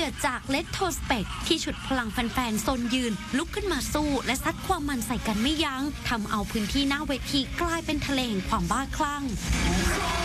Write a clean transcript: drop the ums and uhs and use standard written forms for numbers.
ดือดจากเลตโทสเปกที่ฉุดพลังแฟนๆโซนยืนลุกขึ้นมาสู้และซัดความมันใส่กันไม่ยั้งทำเอาพื้นที่หน้าเวทีกลายเป็นทะเลแห่งความบ้าคลั่ง